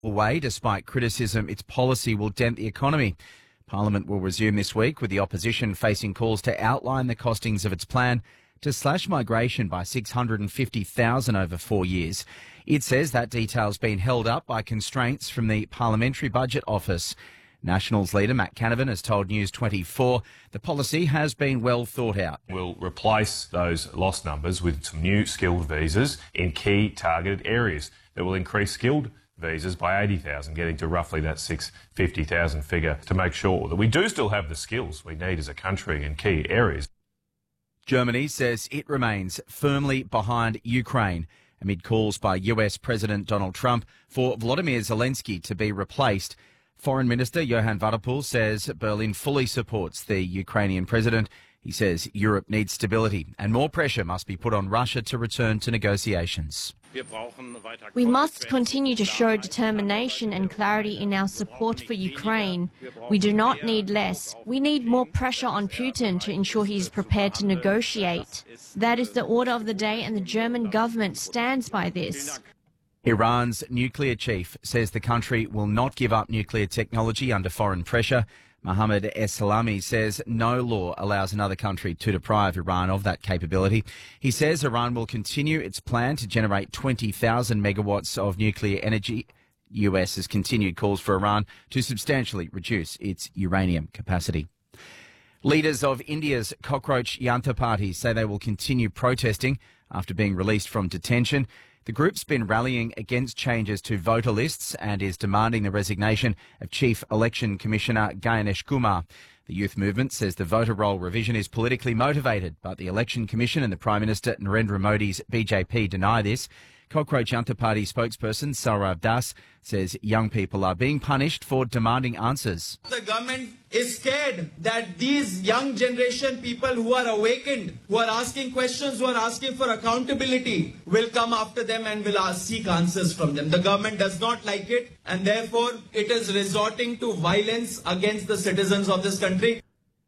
way, despite criticism its policy will dent the economy. Parliament will resume this week with the opposition facing calls to outline the costings of its plan to slash migration by 650,000 over 4 years. It says that detail's been held up by constraints from the Parliamentary Budget Office. Nationals leader Matt Canavan has told News 24 the policy has been well thought out. We'll replace those lost numbers with some new skilled visas in key targeted areas that will increase skilled visas by 80,000, getting to roughly that 650,000 figure to make sure that we do still have the skills we need as a country in key areas. Germany says it remains firmly behind Ukraine amid calls by US President Donald Trump for Volodymyr Zelensky to be replaced. Foreign Minister Johann Wadephul says Berlin fully supports the Ukrainian president. He says Europe needs stability and more pressure must be put on Russia to return to negotiations. We must continue to show determination and clarity in our support for Ukraine. We do not need less. We need more pressure on Putin to ensure he is prepared to negotiate. That is the order of the day, and the German government stands by this. Iran's nuclear chief says the country will not give up nuclear technology under foreign pressure. Mohammad Eslami says no law allows another country to deprive Iran of that capability. He says Iran will continue its plan to generate 20,000 megawatts of nuclear energy. US has continued calls for Iran to substantially reduce its uranium capacity. Leaders of India's Cockroach Janta Party say they will continue protesting after being released from detention. The group's been rallying against changes to voter lists and is demanding the resignation of Chief Election Commissioner Ganesh Kumar. The youth movement says the voter roll revision is politically motivated, but the Election Commission and the Prime Minister Narendra Modi's BJP deny this. Cockroach Janta Party spokesperson Saurav Das says young people are being punished for demanding answers. The government is scared that these young generation people who are awakened, who are asking questions, who are asking for accountability, will come after them and will seek answers from them. The government does not like it, and therefore it is resorting to violence against the citizens of this country.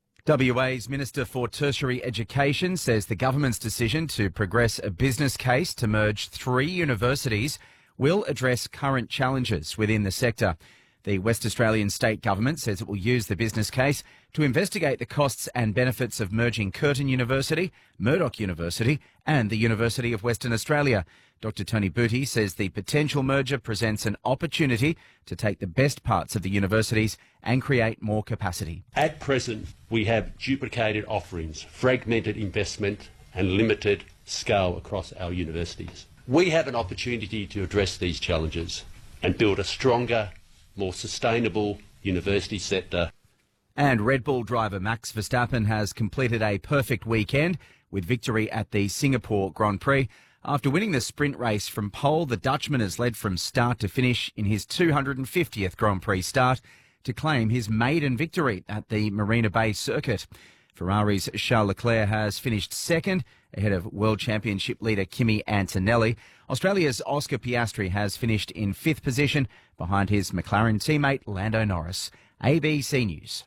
WA's Minister for Tertiary Education says the government's decision to progress a business case to merge 3 universities will address current challenges within the sector. The West Australian state government says it will use the business case to investigate the costs and benefits of merging Curtin University, Murdoch University and the University of Western Australia. Dr Tony Booty says the potential merger presents an opportunity to take the best parts of the universities and create more capacity. At present, we have duplicated offerings, fragmented investment and limited scale across our universities. We have an opportunity to address these challenges and build a stronger, more sustainable university sector. And Red Bull driver Max Verstappen has completed a perfect weekend with victory at the Singapore Grand Prix. After winning the sprint race from pole, the Dutchman has led from start to finish in his 250th Grand Prix start to claim his maiden victory at the Marina Bay circuit. Ferrari's Charles Leclerc has finished second, ahead of World Championship leader Kimi Antonelli. Australia's Oscar Piastri has finished in 5th position behind his McLaren teammate Lando Norris. ABC News.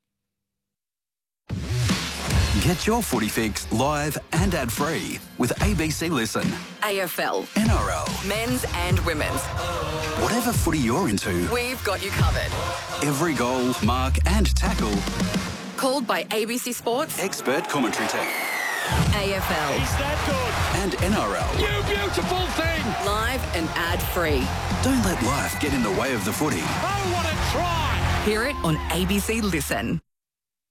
Get your footy fix live and ad-free with ABC Listen. AFL, NRL, men's and women's. Whatever footy you're into, We've got you covered. every goal, mark and tackle, Called by ABC Sports, expert commentary team. AFL, Is that good? And NRL. You beautiful thing! live and ad-free. Don't let life get in the way of the footy. Oh, what a try! Hear it on ABC Listen.